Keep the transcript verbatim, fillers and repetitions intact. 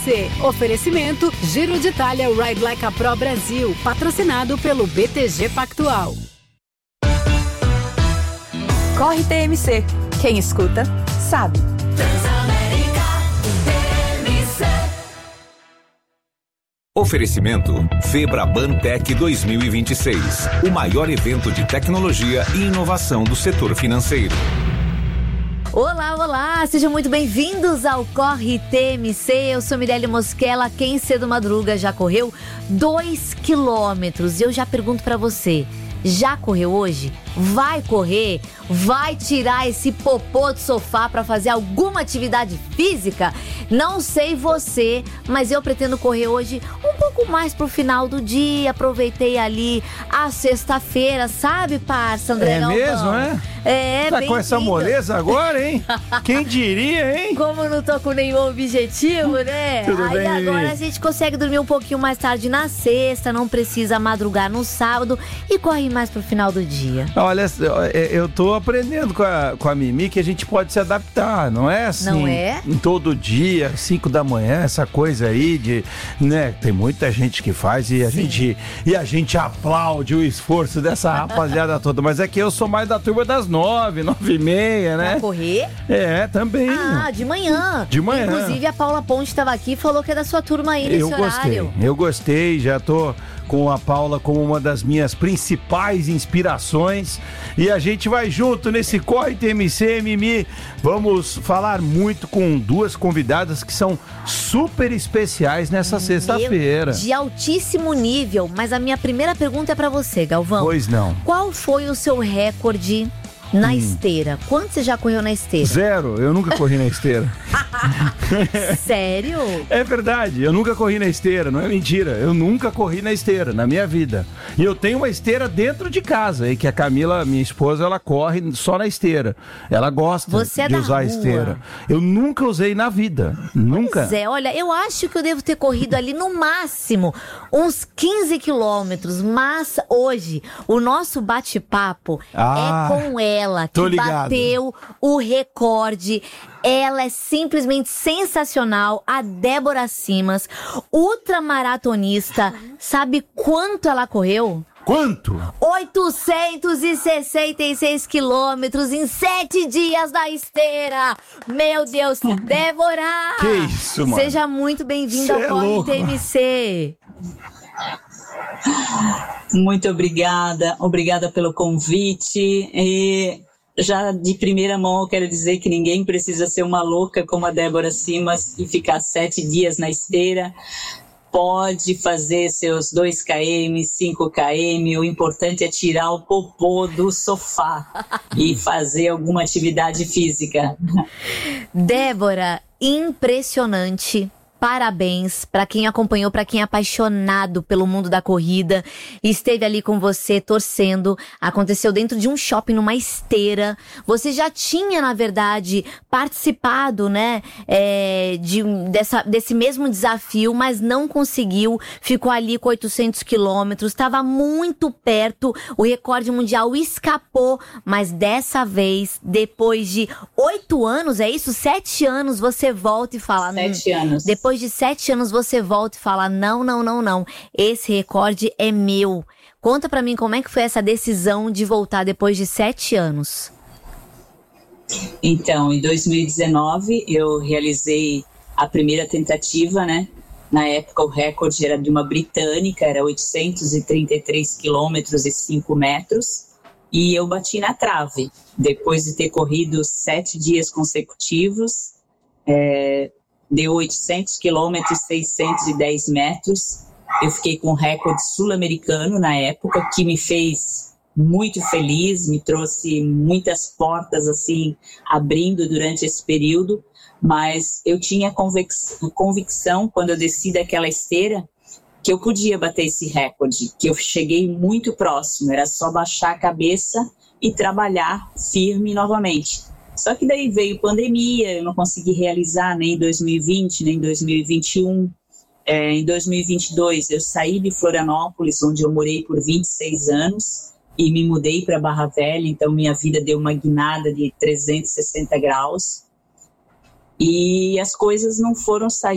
você. Oferecimento Giro de Itália Ride Like a Pro Brasil, patrocinado pelo B T G Pactual. Corre T M C. Quem escuta, sabe. Oferecimento Febraban Tech dois mil e vinte e seis, o maior evento de tecnologia e inovação do setor financeiro. Olá, olá, sejam muito bem-vindos ao Corre T M C, eu sou Mirelle Mosquela. Quem cedo madruga já correu dois quilômetros e eu já pergunto pra você, já correu hoje? Vai correr? Vai tirar esse popô do sofá pra fazer alguma atividade física? Não sei você, mas eu pretendo correr hoje um pouco mais pro final do dia. Aproveitei ali a sexta-feira, sabe, parça, André É Galvão? mesmo, é? É, Tá com essa moleza agora, hein? Quem diria, hein? Como eu não tô com nenhum objetivo, né? Tudo Aí bem, agora Mimi? a gente consegue dormir um pouquinho mais tarde na sexta, não precisa madrugar no sábado e corre mais pro final do dia. Olha, eu tô aprendendo com a, com a Mimi que a gente pode se adaptar, não é assim? Não é? Em todo dia, cinco da manhã, essa coisa aí de, né? Tem muita gente que faz e a gente e a gente aplaude o esforço dessa rapaziada toda, mas é que eu sou mais da turma das nove, nove e meia, né? Pra correr? É, também. Ah, de manhã. De manhã. Inclusive a Paula Ponte estava aqui e falou que é da sua turma aí nesse Eu gostei, horário. eu gostei, já tô com a Paula como uma das minhas principais inspirações e a gente vai junto nesse Corre T M C, Mimi. Vamos falar muito com duas convidadas que são super especiais nessa sexta-feira. De altíssimo nível, mas a minha primeira pergunta é pra você, Galvão. Pois não. Qual foi o seu recorde na Hum. esteira? Quanto você já correu na esteira? Zero, eu nunca corri na esteira. Sério? É verdade, eu nunca corri na esteira, não é mentira. Eu nunca corri na esteira na minha vida. E eu tenho uma esteira dentro de casa, e que a Camila, minha esposa, ela corre só na esteira. Ela gosta Você é de da usar a rua. esteira. Eu nunca usei na vida, nunca. Pois é, olha, eu acho que eu devo ter corrido ali no máximo uns quinze quilômetros, mas hoje o nosso bate-papo Ah, é com ela, tô que ligado. bateu o recorde. Ela é simplesmente sensacional, a Débora Simas, ultramaratonista. Sabe quanto ela correu? Quanto? oitocentos e sessenta e seis quilômetros em sete dias na esteira. Meu Deus, Débora! Que isso, mano? Seja muito bem-vinda ao Cê é Corre louco. T M C. Muito obrigada, obrigada pelo convite. E já de primeira mão eu quero dizer que ninguém precisa ser uma louca como a Débora Simas e ficar sete dias na esteira. Pode fazer seus dois quilômetros, cinco quilômetros, o importante é tirar o popô do sofá e fazer alguma atividade física. Débora, impressionante. Parabéns para quem acompanhou, para quem é apaixonado pelo mundo da corrida, esteve ali com você torcendo. Aconteceu dentro de um shopping, numa esteira. Você já tinha, na verdade, participado, né, é, de, dessa, desse mesmo desafio, mas não conseguiu. Ficou ali com oitocentos quilômetros, estava muito perto. O recorde mundial escapou, mas dessa vez, depois de oito anos, é isso? Sete anos, você volta e fala... Sete anos. Depois Depois de sete anos você volta e fala, não, não, não, não, esse recorde é meu. Conta pra mim como é que foi essa decisão de voltar depois de sete anos. Então, em dois mil e dezenove eu realizei a primeira tentativa, né? Na época o recorde era de uma britânica, era oitocentos e trinta e três quilômetros e cinco metros. E eu bati na trave, depois de ter corrido sete dias consecutivos, é, deu oitocentos quilômetros e seiscentos e dez metros. Eu fiquei com um recorde sul-americano na época, que me fez muito feliz, me trouxe muitas portas assim, abrindo durante esse período, mas eu tinha convic- convicção, quando eu desci daquela esteira, que eu podia bater esse recorde, que eu cheguei muito próximo, era só baixar a cabeça e trabalhar firme novamente. Só que daí veio pandemia, eu não consegui realizar nem em dois mil e vinte, nem em dois mil e vinte e um. É, em dois mil e vinte e dois, eu saí de Florianópolis, onde eu morei por vinte e seis anos, e me mudei para Barra Velha, então minha vida deu uma guinada de trezentos e sessenta graus. E as coisas não foram sair